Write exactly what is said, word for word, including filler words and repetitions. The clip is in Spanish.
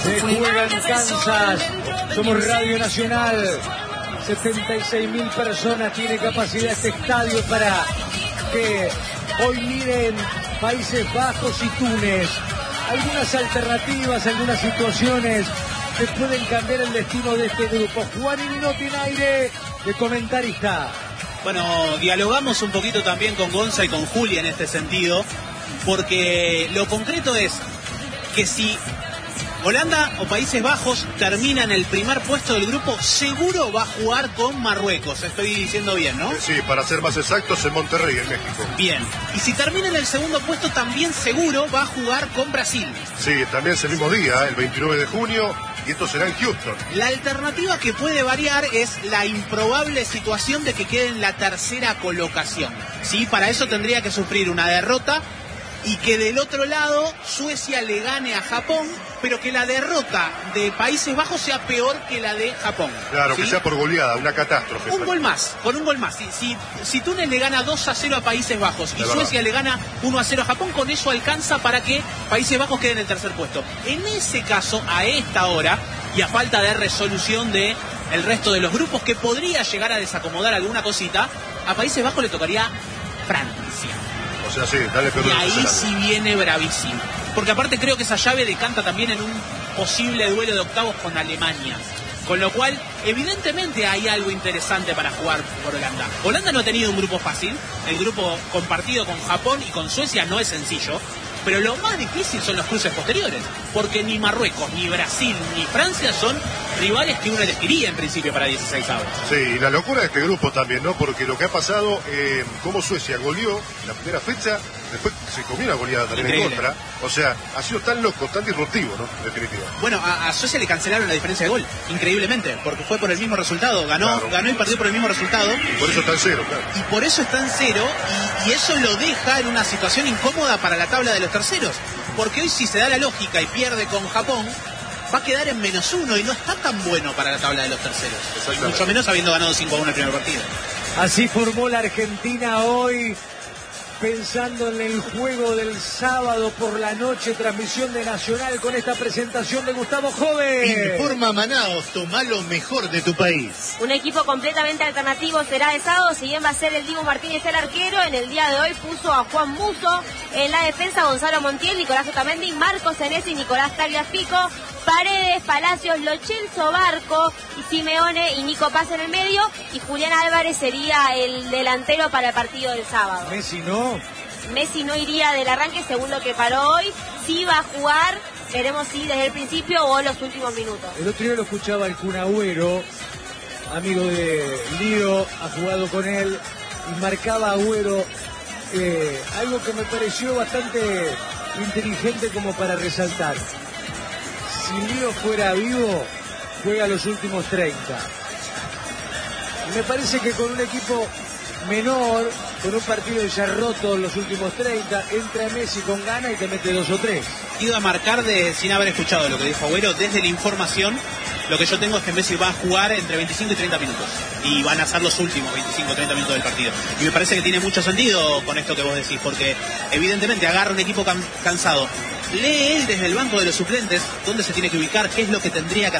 Se juega en Kansas, somos Radio Nacional, setenta y seis mil personas tiene capacidad este estadio para que hoy miren Países Bajos y Túnez. Algunas alternativas, algunas situaciones que pueden cambiar el destino de este grupo. Juan Minotti en aire de comentarista. Bueno, dialogamos un poquito también con Gonza y con Julia en este sentido, porque lo concreto es que si Holanda o Países Bajos termina en el primer puesto del grupo, seguro va a jugar con Marruecos. Estoy diciendo bien, ¿no? Sí, para ser más exactos, en Monterrey, en México. Bien. Y si termina en el segundo puesto, también seguro va a jugar con Brasil. Sí, también es el mismo día, el veintinueve de junio, y esto será en Houston. La alternativa que puede variar es la improbable situación de que quede en la tercera colocación. Sí, para eso tendría que sufrir una derrota y que del otro lado Suecia le gane a Japón, pero que la derrota de Países Bajos sea peor que la de Japón. Claro, ¿sí? Que sea por goleada, una catástrofe. Un gol más, con un gol más. Si, si, si Túnez le gana dos a cero a Países Bajos y Suecia le gana uno a cero a Japón, con eso alcanza para que Países Bajos quede en el tercer puesto. En ese caso, a esta hora, y a falta de resolución de el resto de los grupos, que podría llegar a desacomodar alguna cosita, a Países Bajos le tocaría Francia. O sea, sí, dale peor. Y ahí sí viene bravísimo. Porque aparte creo que esa llave decanta también en un posible duelo de octavos con Alemania. Con lo cual, evidentemente hay algo interesante para jugar por Holanda. Holanda no ha tenido un grupo fácil. El grupo compartido con Japón y con Suecia no es sencillo. Pero lo más difícil son los cruces posteriores. Porque ni Marruecos, ni Brasil, ni Francia son rivales que uno elegiría en principio para dieciséis avos. Sí, y la locura de este grupo también, ¿no? Porque lo que ha pasado, eh, como Suecia goleó la primera fecha, después se comió una goleada también Increíble. en contra. O sea, ha sido tan loco, tan disruptivo, ¿no? En definitiva. Bueno, a, a Suecia le cancelaron la diferencia de gol, increíblemente, porque fue por el mismo resultado. Ganó, claro. ganó y perdió por el mismo resultado. Y por eso está en cero, claro. Y por eso está en cero, y, y eso lo deja en una situación incómoda para la tabla de los terceros. Porque hoy, si se da la lógica y pierde con Japón, va a quedar en menos uno y no está tan bueno para la tabla de los terceros. Mucho menos habiendo ganado cinco a uno el primer partido. Así formó la Argentina hoy, pensando en el juego del sábado por la noche, transmisión de Nacional con esta presentación de Gustavo Joven. Informa Manaos, toma lo mejor de tu país. Un equipo completamente alternativo será de sábado, si bien va a ser el Dibu Martínez el arquero, en el día de hoy puso a Juan Musso, en la defensa Gonzalo Montiel, Nicolás Otamendi, Marcos Senesi, Nicolás Tagliafico, Paredes, Palacios, Lo Celso Barco y Simeone y Nico Paz en el medio, y Julián Álvarez sería el delantero para el partido del sábado. Messi no. Messi no iría del arranque según lo que paró hoy, sí va a jugar, veremos si desde el principio o los últimos minutos. El otro día lo escuchaba el Kun Agüero, amigo de Lío, ha jugado con él y marcaba Agüero eh, algo que me pareció bastante inteligente como para resaltar. Si Lío fuera vivo, juega los últimos treinta. Y me parece que con un equipo menor, con un partido ya roto los últimos treinta, entra Messi con ganas y te mete dos o tres. Iba a marcar de, sin haber escuchado lo que dijo Agüero, desde la información, lo que yo tengo es que Messi va a jugar entre veinticinco y treinta minutos. Y van a ser los últimos veinticinco o treinta minutos del partido. Y me parece que tiene mucho sentido con esto que vos decís, porque evidentemente agarra un equipo can- cansado. Lee él desde el banco de los suplentes dónde se tiene que ubicar, qué es lo que tendría que hacer.